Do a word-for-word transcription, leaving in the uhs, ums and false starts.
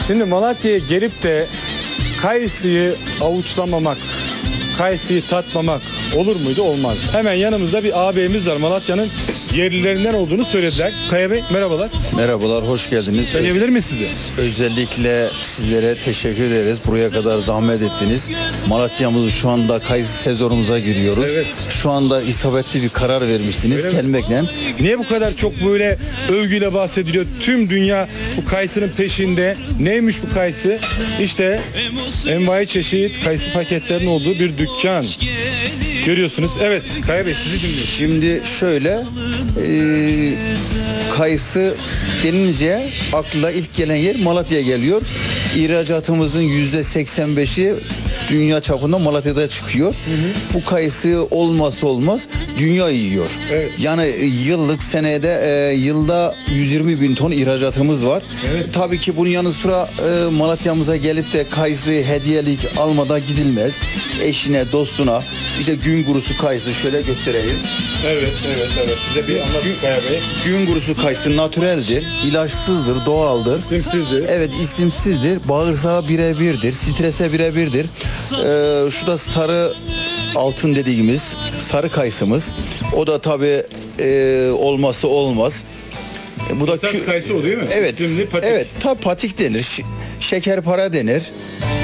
Şimdi Malatya'ya gelip de kayısıyı avuçlamamak, kayısıyı tatmamak olur muydu? Olmaz. Hemen yanımızda bir ağabeyimiz var. Malatya'nın yerlilerinden olduğunu söylediler. Kaya Bey merhabalar. Merhabalar, hoş geldiniz. Tanıyabilir miyiz sizi? Özellikle sizlere teşekkür ederiz. Buraya kadar zahmet ettiniz. Malatya'mız şu anda kayısı sezonumuza giriyoruz. Evet. Şu anda isabetli bir karar vermiştiniz Öyle mi? gelmekle. Niye bu kadar çok böyle övgüyle bahsediliyor? Tüm dünya bu kayısının peşinde. Neymiş bu kayısı? İşte envai çeşit kayısı paketlerinin olduğu bir dükkan. Görüyorsunuz. Evet, Kaya Bey sizi dinliyorum. Şimdi şöyle e, kayısı denince akla ilk gelen yer Malatya geliyor. İhracatımızın yüzde seksen beşi dünya çapında Malatya'da çıkıyor. Hı hı. Bu kayısı olmazsa olmaz, dünya yiyor. Evet. Yani yıllık senede e, yılda yüz yirmi bin ton ihracatımız var. Evet. Tabii ki bunun yanı sıra e, Malatya'mıza gelip de kayısı hediyelik almadan gidilmez. Eşine, dostuna işte gün kurusu kayısı şöyle göstereyim. Evet, evet, evet. Size bir anlatın Kaya Bey. Gün kurusu kayısı natüreldir, ilaçsızdır, doğaldır. İsimsizdir. Evet, isimsizdir. Bağırsağa birebirdir, strese birebirdir. Ee, şu da sarı altın dediğimiz sarı kayısımız. O da tabii e, olması olmaz. E, bu da Sarı kayısı o değil mi? Evet. Şimdi patik. Evet, tabii patik denir. Ş- şekerpare denir.